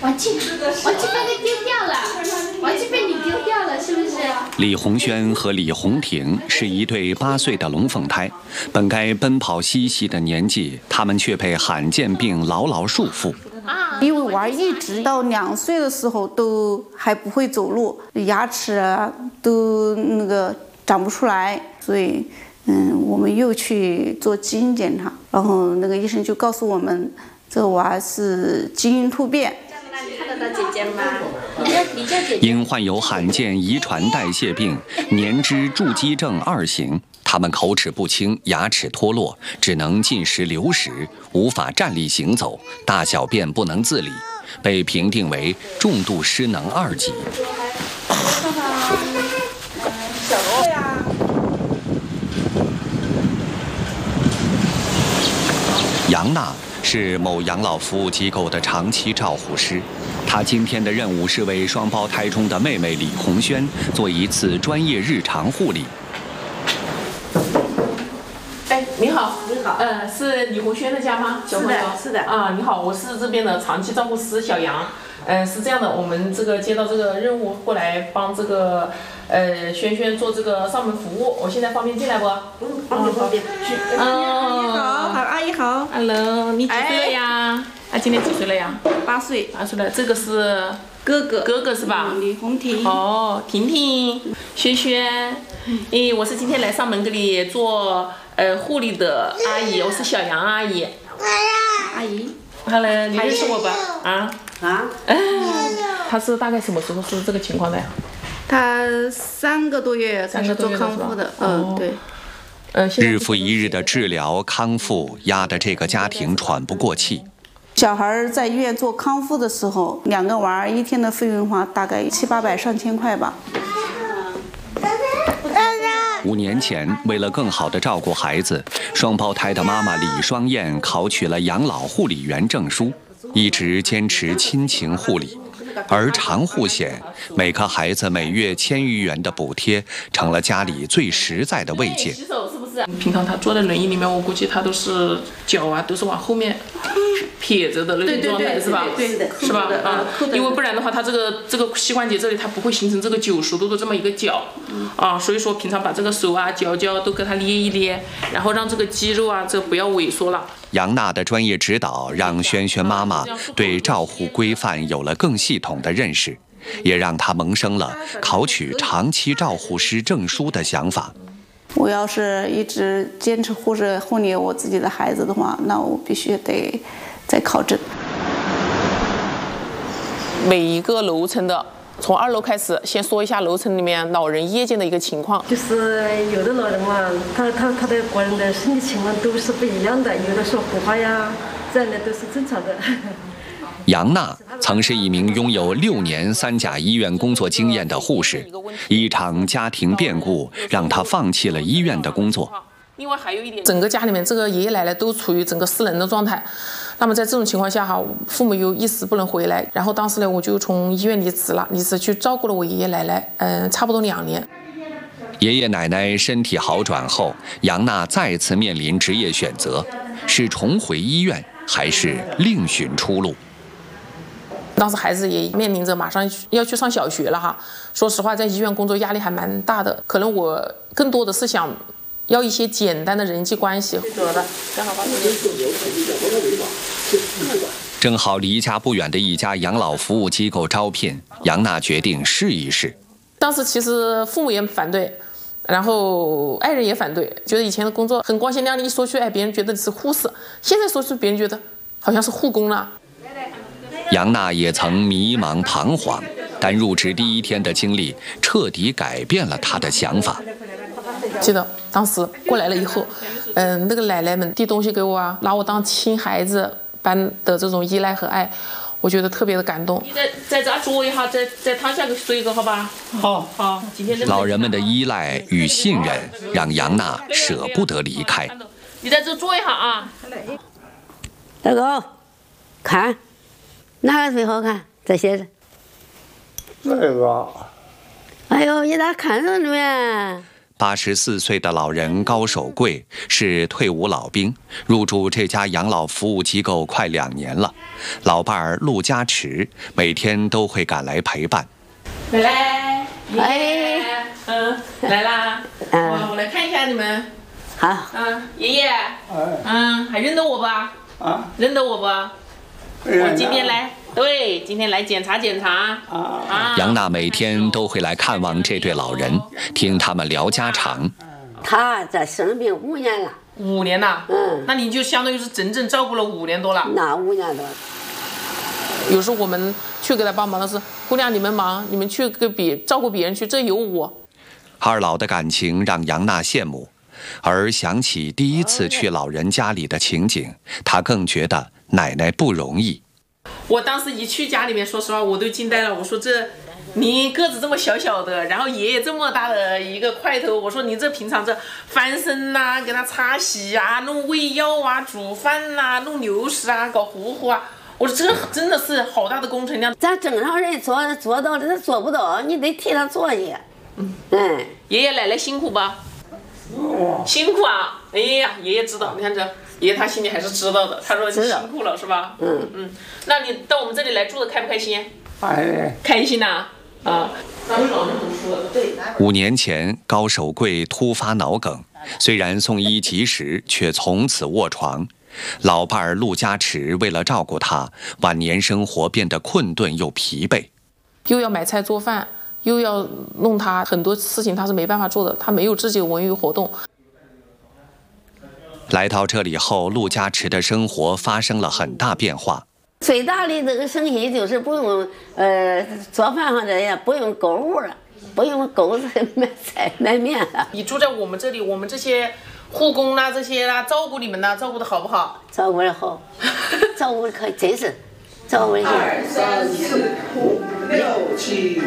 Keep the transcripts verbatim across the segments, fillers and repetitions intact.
玩具，玩具被你丢掉了，玩具被你丢掉了，是不是？ 李红轩和李红婷是一对八岁的龙凤胎，本该奔跑嬉戏的年纪，他们却被罕见病牢牢束缚。 因为娃一直到两岁的时候都还不会走路，牙齿啊都那个长不出来，所以嗯，我们又去做基因检查，然后那个医生就告诉我们，这个娃是基因突变。 看得到姐姐吗？ 因患有罕见遗传代谢病粘支筑基症二型，他们口齿不清，牙齿脱落，只能进食流食，无法站立行走，大小便不能自理，被评定为重度失能二级。 小罗呀。 杨娜是某养老服务机构的长期照护师，她今天的任务是为双胞胎中的妹妹李红轩做一次专业日常护理。 哎，你好， 你好， 呃，是李红轩的家吗？小朋友， 是的，是的。 啊，你好，我是这边的长期照护师小杨。嗯、呃，是这样的，我们这个接到这个任务过来帮这个呃轩轩做这个上门服务，我现在方便进来不？ 嗯，方便方便。去。 嗯， 阿姨好，好阿姨好。 Hello， 你几岁了呀？啊，今年几岁了呀？ 八岁。 八岁了，这个是哥哥， 哥哥是吧？ 李红婷。 哦，婷婷，轩轩，诶，我是今天来上门给你做呃护理的阿姨，我是小杨阿姨。 阿姨。 Hello， 你认识我吧？啊啊？ 他是大概什么时候是这个情况的呀？ 他三个多月开始做康复的，嗯，对。 呃， 日复一日的治疗康复，压得这个家庭喘不过气。 小孩在医院做康复的时候，两个娃儿一天的费用花大概七八百上千块吧。 五年前，为了更好地照顾孩子，双胞胎的妈妈李双燕考取了养老护理员证书，一直坚持亲情护理。而长护险，每个孩子每月千余元的补贴，成了家里最实在的慰藉。 洗手是不是？平常他坐在轮椅里面，我估计他都是脚啊都是往后面撇着的那种状态，是吧？ 对的， 是吧？啊，因为不然的话，他这个这个膝关节这里它不会形成这个九十度的这么一个角，啊，所以说平常把这个手啊、脚脚都给它捏一捏，然后让这个肌肉啊，这不要萎缩了。 杨娜的专业指导让轩轩妈妈对照护规范有了更系统的认识，也让她萌生了考取长期照护师证书的想法。 我要是一直坚持护着护理我自己的孩子的话，那我必须得再考证。 每一个楼层的，从二楼开始，先说一下楼层里面老人夜间的一个情况。 就是有的老人嘛，他他他的个人的身体情况都是不一样的，有的说火化呀，这样的都是正常的。 杨娜曾是一名拥有六年三甲医院工作经验的护士，一场家庭变故让她放弃了医院的工作。 另外还有一点，整个家里面这个爷爷奶奶都处于整个失能的状态。那么在这种情况下哈，父母又一时不能回来，然后当时呢，我就从医院离职了，离职去照顾了我爷爷奶奶，嗯、呃，差不多两年。 爷爷奶奶身体好转后，杨娜再次面临职业选择，是重回医院，还是另寻出路？ 当时孩子也面临着马上要去上小学了哈，说实话，在医院工作压力还蛮大的，可能我更多的是想要一些简单的人际关系。 正好离家不远的一家养老服务机构招聘，杨娜决定试一试。 当时其实父母也反对，然后爱人也反对，觉得以前的工作很光鲜亮丽，一说出来别人觉得你是护士，现在说出别人觉得好像是护工了。 杨娜也曾迷茫彷徨，但入职第一天的经历彻底改变了她的想法。 记得当时过来了以后，嗯，那个奶奶们递东西给我啊，拿我当亲孩子般的这种依赖和爱，我觉得特别的感动。你在在这儿坐一下，再再躺下睡一个，好吧？好，好。今天老人们的依赖与信任让杨娜舍不得离开。 你在这坐一下啊。 大哥，看哪个最好看？这些人。 这个。 哎呦，你咋看上了没？ 八十四岁的老人高守贵是退伍老兵，入住这家养老服务机构快两年了。老伴儿陆家池每天都会赶来陪伴。 奶奶， 哎， 嗯，来啦， 嗯我我来看一下你们。 好， 嗯，爷爷，嗯，还认得我吧？ 啊， 认得我不？我今天来，对，今天来检查检查。啊， 杨娜每天都会来看望这对老人，听他们聊家常。 他这生病五年了， 五年呐， 嗯， 那你就相当于是整整照顾了五年多了。 那五年多。 有时候我们去给他帮忙的是，姑娘你们忙，你们去给别照顾别人去，这有我。 二老的感情让杨娜羡慕，而想起第一次去老人家里的情景，她更觉得奶奶不容易。 我当时一去家里面，说实话我都惊呆了。我说这你个子这么小小的，然后爷爷这么大的一个块头，我说你这平常这翻身呐、啊，给他擦洗啊，弄喂药啊，煮饭呐、啊，弄牛食啊，搞糊糊啊。我说这真的是好大的工程量。 咱正常人做做到的，他做不到，你得替他做去。嗯，嗯， 爷爷奶奶辛苦吧？辛苦啊！哎呀，爷爷知道，你看这爷爷他心里还是知道的。他说你辛苦了是吧？嗯嗯。那你到我们这里来住的开不开心？ 哎， 开心呐！啊。 五年前，高守贵突发脑梗，虽然送医及时，却从此卧床。老伴儿陆家池为了照顾他，晚年生活变得困顿又疲惫， 又要买菜做饭，又要弄他，很多事情他是没办法做的，他没有自己的文娱活动。 来到这里后，陆家池的生活发生了很大变化。 最大的这个省心就是不用呃做饭上这也不用购物了，不用购买菜买面了。 你住在我们这里，我们这些护工啦、这些啦，照顾你们呢，照顾的好不好？ 照顾的好，照顾的可真是照顾的好。 二三四五六七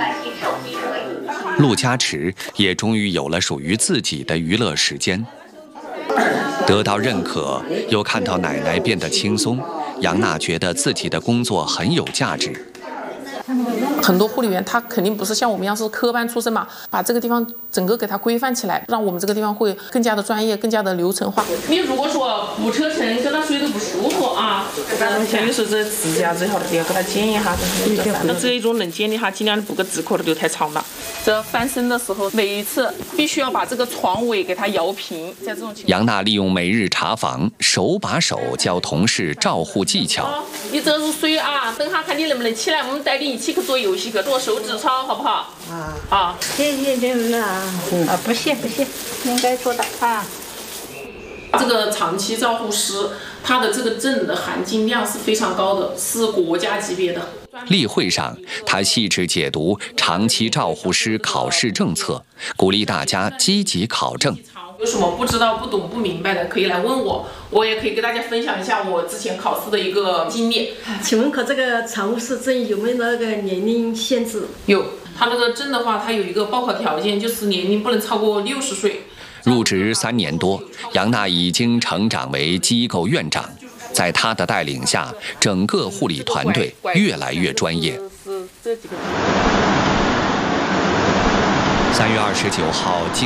陆家池也终于有了属于自己的娱乐时间。得到认可，又看到奶奶变得轻松，杨娜觉得自己的工作很有价值。 很多护理员他肯定不是像我们一样是科班出身嘛，把这个地方整个给它规范起来，让我们这个地方会更加的专业，更加的流程化。你如果说补车程跟他睡得不舒服啊，等于是这指甲最好的要给他剪一下，那这一种能剪的哈，尽量补个指口的留太长了。这翻身的时候，每一次必须要把这个床尾给它摇平，在这种情况。 杨娜利用每日查房，手把手教同事照护技巧。 你这入睡啊，等下看你能不能起来，我们带你一起去做游戏去，做手指操，好不好？啊啊！ 谢谢你们啊！啊，不谢不谢，应该做的啊。 这个长期照护师，他的这个证的含金量是非常高的，是国家级别的。 例会上，他细致解读长期照护师考试政策，鼓励大家积极考证。 有什么不知道、不懂、不明白的，可以来问我，我也可以给大家分享一下我之前考试的一个经历。 请问考这个常务师证有没有那个年龄限制？ 有，他那个证的话，它有一个报考条件，就是年龄不能超过六十岁。 入职三年多，杨娜已经成长为机构院长，在她的带领下，整个护理团队越来越专业。三月二十九号，经